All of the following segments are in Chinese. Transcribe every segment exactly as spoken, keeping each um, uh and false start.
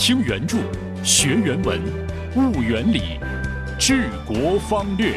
听原著，学原文，悟原理，治国方略。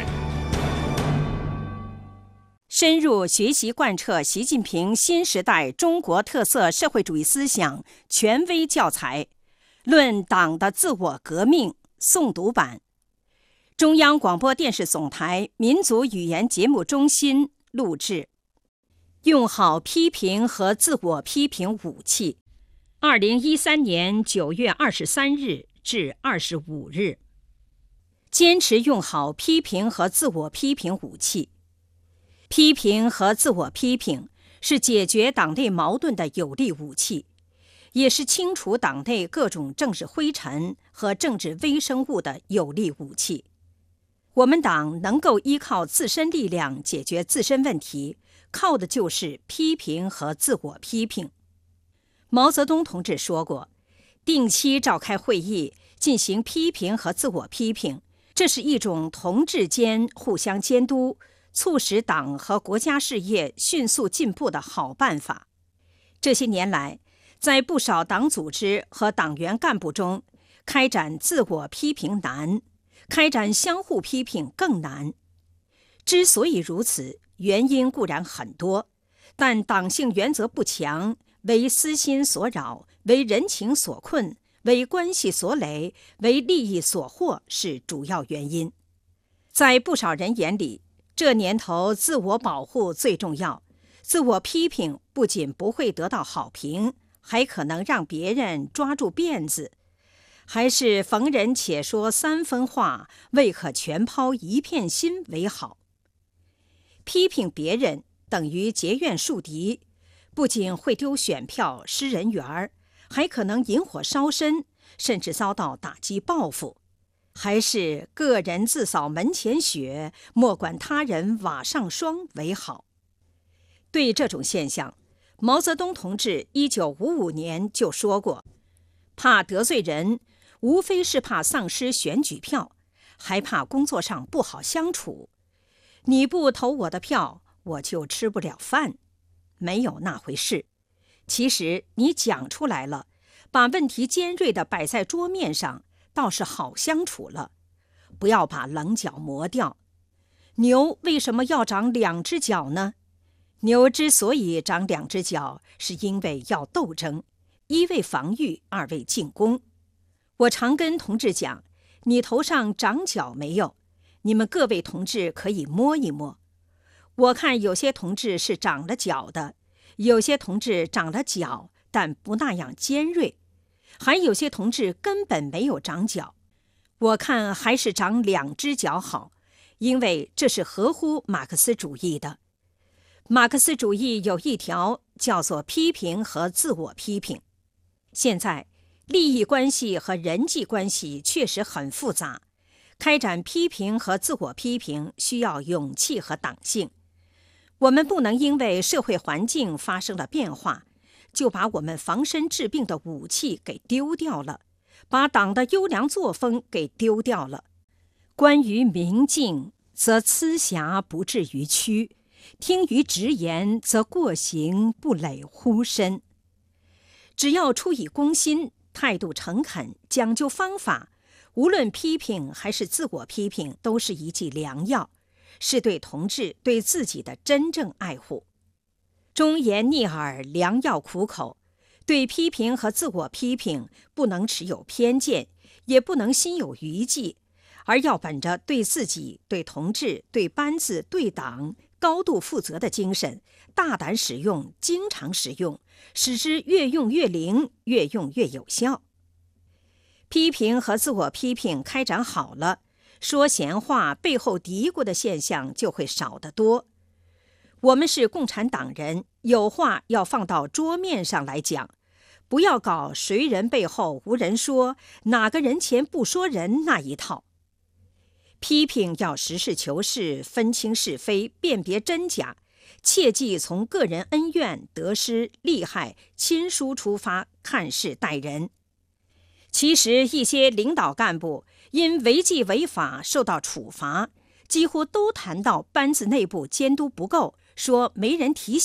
深入学习贯彻习近平新时代中国特色社会主义思想权威教材《论党的自我革命》诵读版，中央广播电视总台民族语言节目中心录制。用好批评和自我批评武器。二零一三年九月二十三日至二十五日，坚持用好批评和自我批评武器。批评和自我批评是解决党内矛盾的有力武器，也是清除党内各种政治灰尘和政治微生物的有力武器。我们党能够依靠自身力量解决自身问题，靠的就是批评和自我批评。毛泽东同志说过，定期召开会议进行批评和自我批评，这是一种同志间互相监督，促使党和国家事业迅速进步的好办法。这些年来，在不少党组织和党员干部中，开展自我批评难，开展相互批评更难。之所以如此，原因固然很多，但党性原则不强，为私心所扰，为人情所困，为关系所累，为利益所惑是主要原因。在不少人眼里，这年头自我保护最重要，自我批评不仅不会得到好评，还可能让别人抓住辫子，还是逢人且说三分话，未可全抛一片心为好。批评别人等于结怨树敌，不仅会丢选票失人缘，还可能引火烧身，甚至遭到打击报复。还是个人自扫门前雪，莫管他人瓦上霜为好。对这种现象，毛泽东同志一九五五年就说过，怕得罪人，无非是怕丧失选举票，还怕工作上不好相处。你不投我的票，我就吃不了饭。没有那回事。其实你讲出来了，把问题尖锐地摆在桌面上，倒是好相处了。不要把棱角磨掉。牛为什么要长两只角呢？牛之所以长两只角，是因为要斗争，一为防御，二为进攻。我常跟同志讲，你头上长角没有？你们各位同志可以摸一摸。我看有些同志是长了角的，有些同志长了角，但不那样尖锐，还有些同志根本没有长角。我看还是长两只角好，因为这是合乎马克思主义的。马克思主义有一条叫做批评和自我批评。现在利益关系和人际关系确实很复杂，开展批评和自我批评需要勇气和党性。我们不能因为社会环境发生了变化，就把我们防身治病的武器给丢掉了，把党的优良作风给丢掉了。关于明镜，则疵瑕不至于屈；听于直言，则过行不累乎身。只要出于公心，态度诚恳，讲究方法，无论批评还是自我批评，都是一剂良药，是对同志对自己的真正爱护。忠言逆耳，良药苦口。对批评和自我批评，不能持有偏见，也不能心有余悸，而要本着对自己、对同志、对班子、对党高度负责的精神，大胆使用，经常使用，使之越用越灵，越用越有效。批评和自我批评开展好了，说闲话背后嘀咕的现象就会少得多。我们是共产党人，有话要放到桌面上来讲，不要搞谁人背后无人说，哪个人前不说人那一套。批评要实事求是，分清是非，辨别真假，切忌从个人恩怨、得失、利害、亲疏出发看事待人。其实一些领导干部因违纪违法受到处罚，几乎都谈到班子内部监督不够，说没人提醒。